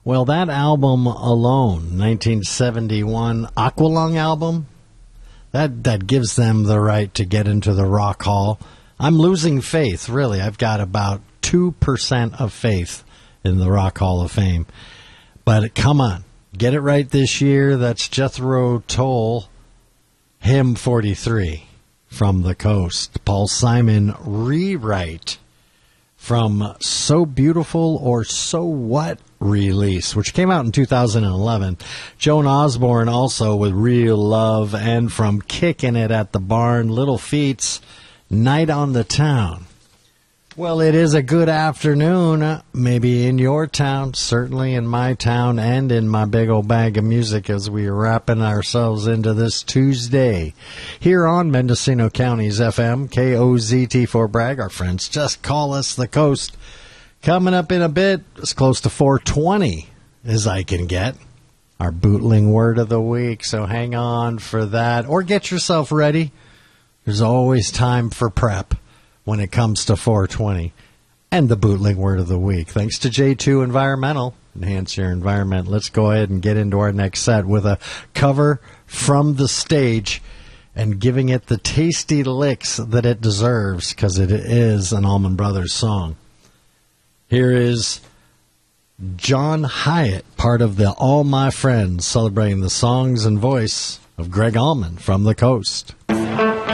Well, that album alone, 1971 Aqualung album, that gives them the right to get into the Rock Hall. I'm losing faith, really. I've got about 2% of faith in the Rock Hall of Fame. But come on, get it right this year. That's Jethro Tull, Hymn 43 from the Coast. Paul Simon rewrite from So Beautiful or So What release, which came out in 2011. Joan Osborne also with Real Love, and from Kicking It at the Barn, Little Feats, Night on the Town. Well, it is a good afternoon, maybe in your town, certainly in my town, and in my big old bag of music as we are wrapping ourselves into this Tuesday. Here on Mendocino County's FM, KOZT for Bragg, our friends just call us the Coast. Coming up in a bit, as close to 420 as I can get, our bootling word of the week, so hang on for that, or get yourself ready. There's always time for prep when it comes to 420 and the bootling word of the week. Thanks to J2 Environmental. Enhance your environment. Let's go ahead and get into our next set with a cover from the stage and giving it the tasty licks that it deserves, because it is an Allman Brothers song. Here is John Hyatt, part of the All My Friends, celebrating the songs and voice of Greg Allman from the Coast.